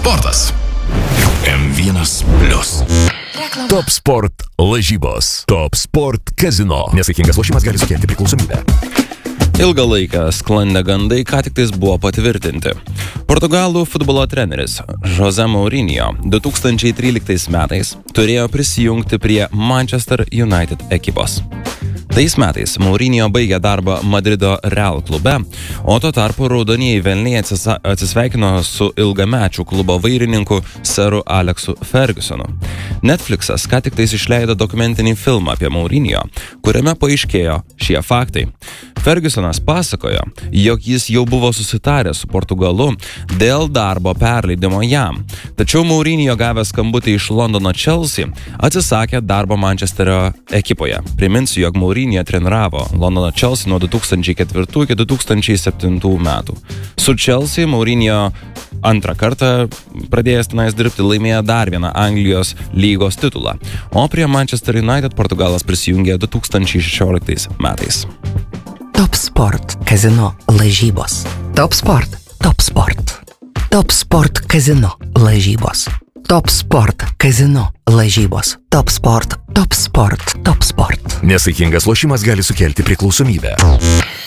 sportas. M1 Plius. Top Sport lažybos. Top Sport kazino. Nesaikingas lošimas gali sukelti priklausomybę. Ilgą laiką sklandę gandai ką tik tais buvo patvirtinti. Portugalų futbolo treneris José Mourinho 2013 metais turėjo prisijungti prie Manchester United ekipos. Tais metais Mourinho baigė darbą Madrido Real klube, o tuo tarpu raudonieji velniai atsisveikino su ilgamečiu klubo vairininku seru Aleksu Fergusonu. Netflixas ką tik tais išleido dokumentinį filmą apie Mourinho, kuriame paaiškėjo šie faktai. Fergusonas pasakojo, jog jis jau buvo susitaręs su Portugalu dėl darbo perleidimo jam. Tačiau Mourinho gavęs skambutį iš Londono Chelsea atsisakė darbo Manchesterio ekipoje. Priminsiu, jog Mourinho treniravo Londono Chelsea nuo 2004 iki 2007 metų. Su Chelsea Mourinho antrą kartą pradėjęs tenais dirbti laimėjo dar vieną Anglijos lygos titulą, o prie Manchester United Portugalas prisijungė 2016 metais. Top Sport kazino lažybos. Top Sport. Top Sport. Top Sport kazino lažybos. Top Sport kazino lažybos. Top Sport. Top Sport. Top Sport. Nesaikingas lošimas gali sukelti priklausomybę.